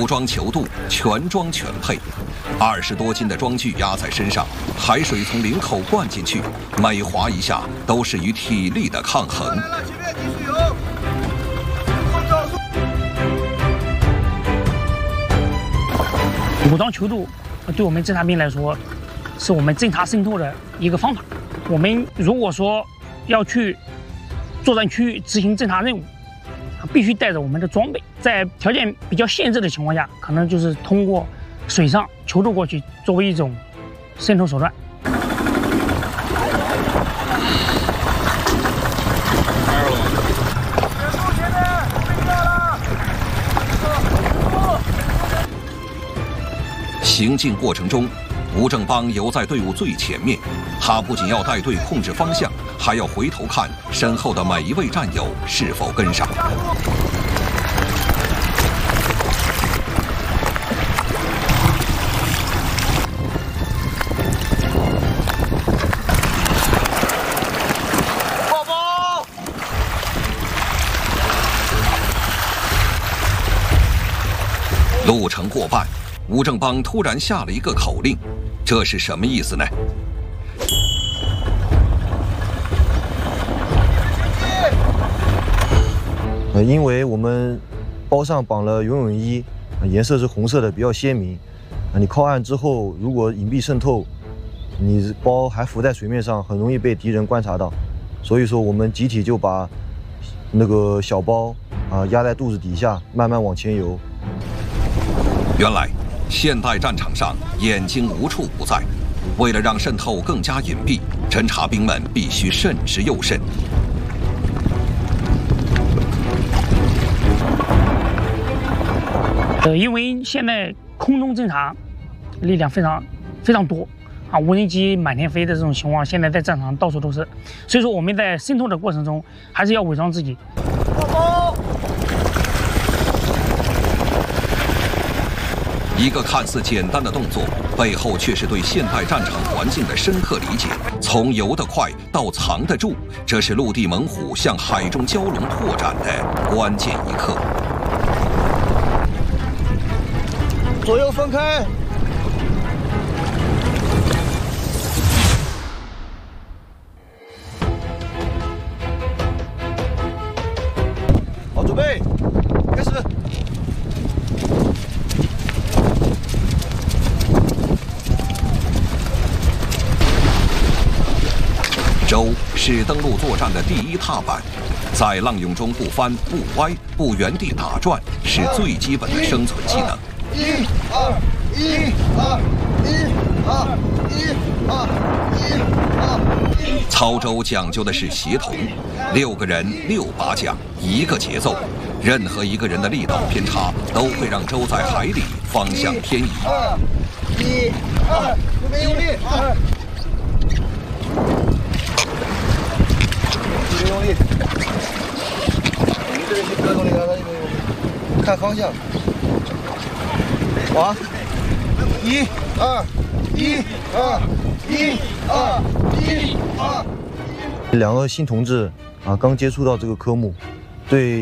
武装球度，全装全配，20多斤的装具压在身上，海水从领口灌进去，每划一下都是与体力的抗衡。 武装球度对我们侦察兵来说，是我们侦察渗透的一个方法。我们如果说要去作战区域执行侦察任务，必须带着我们的装备。在条件比较限制的情况下，可能就是通过水上球度过去，作为一种渗透手段。 行进过程中，吴正邦游在队伍最前面，他不仅要带队控制方向，还要回头看身后的每一位战友是否跟上。 报报！ 路程过半，吴正邦突然下了一个口令，这是什么意思呢？ 因为我们包上绑了游泳衣，颜色是红色的，比较鲜明。你靠岸之后，如果隐蔽渗透，你包还浮在水面上，很容易被敌人观察到。所以说，我们集体就把那个小包压在肚子底下，慢慢往前游。 原来，现代战场上眼睛无处不在，为了让渗透更加隐蔽，侦察兵们必须慎之又慎。 因为现在空中侦察力量非常多无人机满天飞的这种情况，现在在战场上到处都是，所以说我们在渗透的过程中还是要伪装自己。 一个看似简单的动作，背后却是对现代战场环境的深刻理解。从游得快到藏得住，这是陆地猛虎向海中蛟龙拓展的关键一刻。 左右分开。好，准备，开始。 舟是登陆作战的第一踏板，在浪涌中不翻、不歪、不原地打转，是最基本的生存技能。 1、2、1、2、1、2、1、2、1、2、1。 操舟讲究的是协同，6个人6把桨，一个节奏。任何一个人的力道偏差，都会让舟在海里方向偏移。 1、2，右边用力，2。右边用力。你这边去不要用力，刚才右边用力。看方向。划，1、2、1、2、1、2、1、2。 2个新同志刚接触到这个科目，对